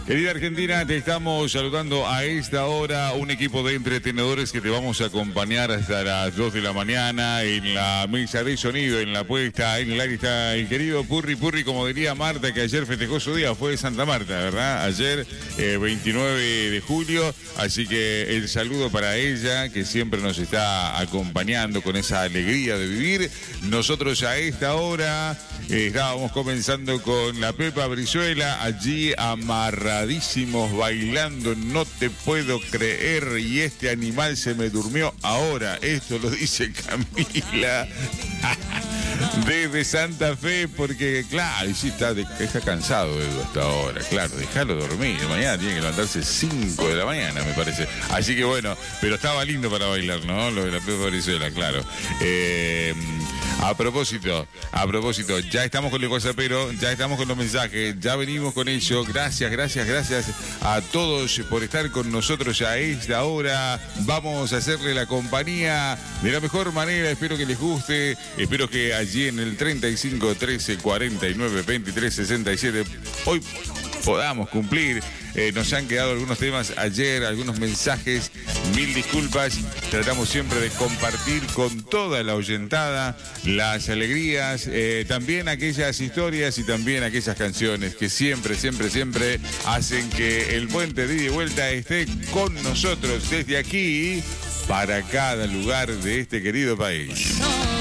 Querida Argentina, te estamos saludando a esta hora, un equipo de entretenedores que te vamos a acompañar hasta las 2 de la mañana en la mesa de sonido, en la puesta en el aire está el querido Purri Purri, como diría Marta, que ayer festejó su día, fue de Santa Marta, ¿verdad? Ayer, 29 de julio, así que el saludo para ella, que siempre nos está acompañando con esa alegría de vivir. Nosotros a esta hora estábamos comenzando con la Pepa Brizuela, allí amarradísimos bailando, no te puedo creer, y este animal se me durmió ahora. Esto lo dice Camila desde Santa Fe, porque claro, y sí está cansado Edu hasta ahora, claro, déjalo dormir, mañana tiene que levantarse 5 de la mañana, me parece. Así que bueno, pero estaba lindo para bailar, ¿no? Lo de la Pepa Brizuela, claro. A propósito, ya estamos con el WhatsAppero, ya estamos con los mensajes, ya venimos con ello. Gracias a todos por estar con nosotros a esta hora. Vamos a hacerle la compañía de la mejor manera, espero que les guste, espero que allí en el 35 13 49 23 67 hoy podamos cumplir. Nos han quedado algunos temas ayer, algunos mensajes, mil disculpas. Tratamos siempre de compartir con toda la oyentada las alegrías, también aquellas historias y también aquellas canciones que siempre hacen que el puente de ida y vuelta esté con nosotros desde aquí para cada lugar de este querido país.